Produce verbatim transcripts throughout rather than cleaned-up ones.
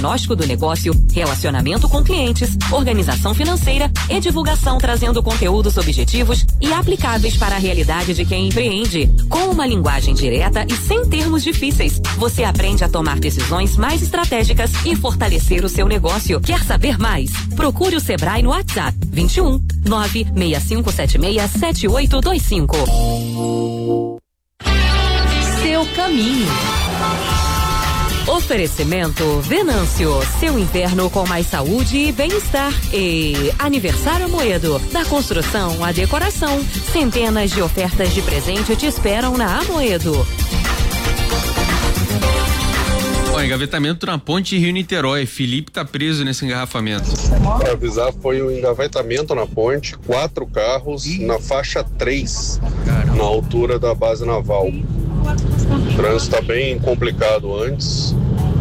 diagnóstico do negócio, relacionamento com clientes, organização financeira e divulgação, trazendo conteúdos objetivos e aplicáveis para a realidade de quem empreende. Com uma linguagem direta e sem termos difíceis, você aprende a tomar decisões mais estratégicas e fortalecer o seu negócio. Quer saber mais? Procure o Sebrae no WhatsApp vinte e um, nove seis cinco sete seis, sete oito dois cinco. Seu caminho. Oferecimento Venâncio, seu inverno com mais saúde e bem-estar. E Aniversário Amoedo, da construção à decoração. Centenas de ofertas de presente te esperam na Amoedo. Ó, engavetamento na ponte Rio-Niterói. Felipe tá preso nesse engarrafamento. Para avisar, foi o engavetamento na ponte, quatro carros Ih. na faixa três, Caramba. na altura da base naval. O trânsito tá bem complicado antes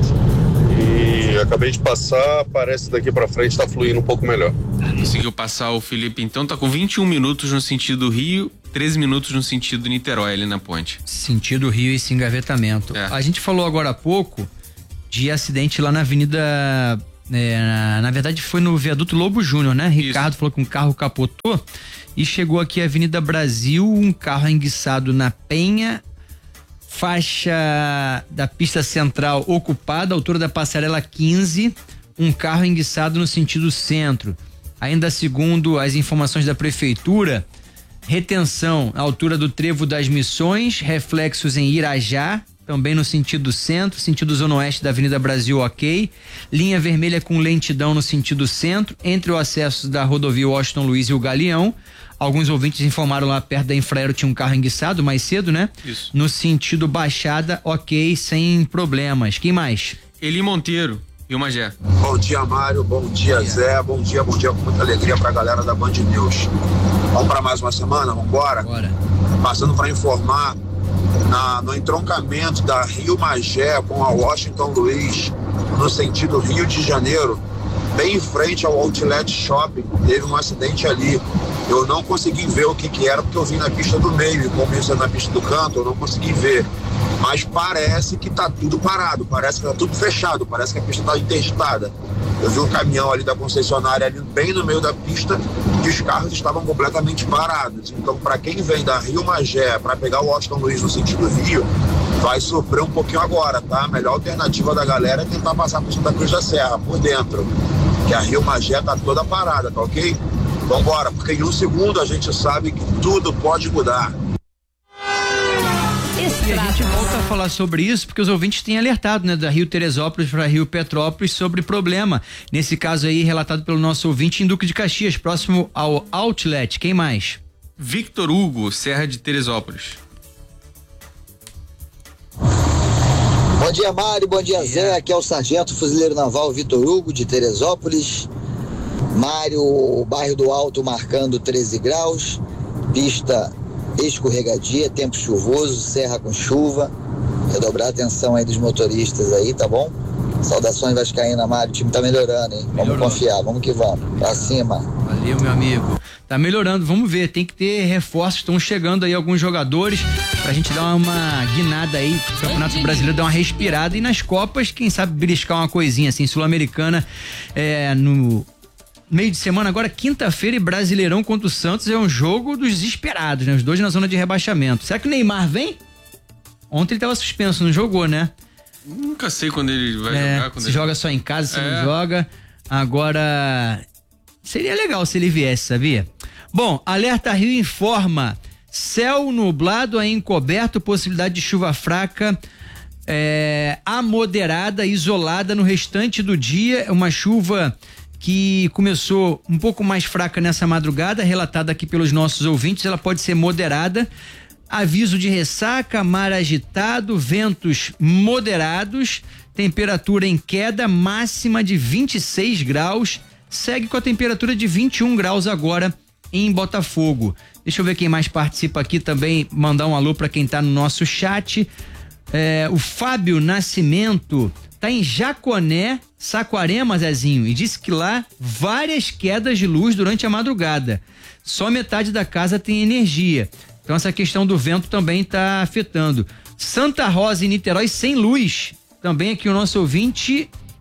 e acabei de passar, parece daqui pra frente tá fluindo um pouco melhor. Conseguiu passar o Felipe, então tá com vinte e um minutos no sentido Rio, treze minutos no sentido Niterói ali na ponte. Sentido Rio e esse engavetamento. É. A gente falou agora há pouco de acidente lá na avenida, é, na, na verdade foi no viaduto Lobo Júnior, né? Ricardo Isso. falou que um carro capotou e chegou aqui a Avenida Brasil, um carro enguiçado na Penha, faixa da pista central ocupada, altura da passarela quinze, um carro enguiçado no sentido centro. Ainda segundo as informações da prefeitura, retenção à altura do Trevo das Missões, reflexos em Irajá, também no sentido centro, sentido zona oeste da Avenida Brasil, ok. Linha vermelha com lentidão no sentido centro, entre o acesso da rodovia Washington Luiz e o Galeão. Alguns ouvintes informaram lá perto da Infraero tinha um carro enguiçado mais cedo, né? Isso. No sentido Baixada, ok, sem problemas. Quem mais? Eli Monteiro, Rio Magé. Bom dia, Mário. Bom dia, Zé. Bom dia, bom dia com muita alegria pra galera da Band News. Vamos para mais uma semana? Vamos embora? Bora. Passando para informar, na, no entroncamento da Rio Magé com a Washington Luiz, no sentido Rio de Janeiro, bem em frente ao Outlet Shopping, teve um acidente ali. Eu não consegui ver o que que era, porque eu vim na pista do meio, e como isso é na pista do canto, eu não consegui ver. Mas parece que tá tudo parado, parece que tá tudo fechado, parece que a pista tá interditada. Eu vi um caminhão ali da concessionária, ali bem no meio da pista, e os carros estavam completamente parados. Então, para quem vem da Rio Magé para pegar o Washington Luiz no sentido Rio, vai sofrer um pouquinho agora, tá? A melhor alternativa da galera é tentar passar por Santa Cruz da Serra, por dentro, que a Rio Magé tá toda parada, tá ok? Vambora, porque em um segundo a gente sabe que tudo pode mudar. E a gente volta a falar sobre isso porque os ouvintes têm alertado, né, da Rio Teresópolis para Rio Petrópolis sobre problema. Nesse caso aí, relatado pelo nosso ouvinte em Duque de Caxias, próximo ao Outlet. Quem mais? Victor Hugo, Serra de Teresópolis. Bom dia, Mário. Bom dia, Zé. Aqui é o Sargento Fuzileiro Naval Victor Hugo de Teresópolis. Mário, o bairro do Alto marcando treze graus, pista escorregadia, tempo chuvoso, serra com chuva. Redobrar a atenção aí dos motoristas aí, tá bom? Saudações vascaína, Mário, o time tá melhorando, hein? Melhorou. Vamos confiar, vamos que vamos, pra cima. Valeu, meu amigo. Tá melhorando, vamos ver, tem que ter reforços, estão chegando aí alguns jogadores pra gente dar uma guinada aí, o Campeonato Brasileiro dar uma respirada e nas Copas, quem sabe beliscar uma coisinha assim, Sul-Americana, é, no meio de semana, agora quinta-feira e Brasileirão contra o Santos é um jogo dos desesperados, né? Os dois na zona de rebaixamento. Será que o Neymar vem? Ontem ele tava suspenso, não jogou, né? Nunca sei quando ele vai é, jogar. Quando se ele... joga só em casa, se é. não joga. Agora, seria legal se ele viesse, sabia? Bom, Alerta Rio informa, céu nublado a encoberto, possibilidade de chuva fraca, é, a moderada, isolada no restante do dia, uma chuva que começou um pouco mais fraca nessa madrugada, relatada aqui pelos nossos ouvintes, ela pode ser moderada. Aviso de ressaca, mar agitado, ventos moderados, temperatura em queda, máxima de vinte e seis graus, segue com a temperatura de vinte e um graus agora em Botafogo. Deixa eu ver quem mais participa aqui também, mandar um alô para quem tá no nosso chat. É, o Fábio Nascimento tá em Jaconé, Saquarema, Zezinho, e disse que lá várias quedas de luz durante a madrugada. Só metade da casa tem energia. Então essa questão do vento também está afetando. Santa Rosa e Niterói sem luz. Também aqui o nosso ouvinte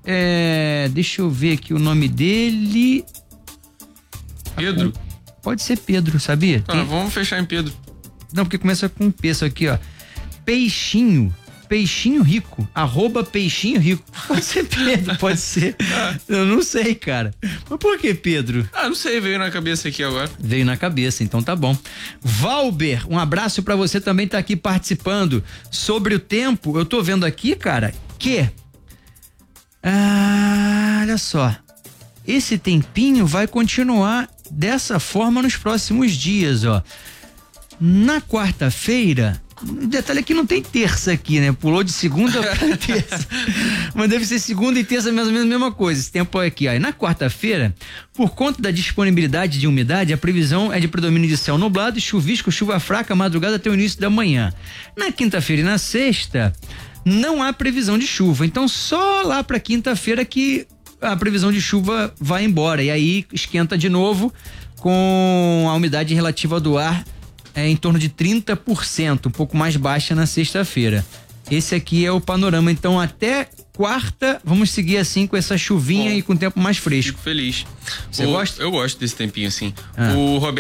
É, deixa eu ver aqui o nome dele. Pedro? Pode ser Pedro, sabia? Tá, Tem... vamos fechar em Pedro. Não, porque começa com P, isso aqui, ó. Peixinho. Peixinho Rico, arroba Peixinho Rico. Pode ser Pedro, pode ser. Eu não sei, cara. Mas por que Pedro? Ah, não sei, veio na cabeça aqui agora. Veio na cabeça, então tá bom. Valber, um abraço pra você também, tá aqui participando. Sobre o tempo, eu tô vendo aqui, cara, que... Ah, olha só. Esse tempinho vai continuar dessa forma nos próximos dias, ó. Na quarta-feira... O detalhe é que não tem terça aqui, né? Pulou de segunda pra terça. Mas deve ser segunda e terça mais ou menos a mesma coisa. Esse tempo é aqui, ó. E na quarta-feira, por conta da disponibilidade de umidade, a previsão é de predomínio de céu nublado e chuvisco, chuva fraca, madrugada até o início da manhã. Na quinta-feira e na sexta, não há previsão de chuva. Então, só lá pra quinta-feira que a previsão de chuva vai embora. E aí esquenta de novo com a umidade relativa do ar é em torno de trinta por cento, um pouco mais baixa na sexta-feira. Esse aqui é o panorama. Então, até quarta, vamos seguir assim com essa chuvinha. Bom, e com o tempo mais fresco. Fico feliz. Você o, gosta? Eu gosto desse tempinho assim. Ah. O Roberto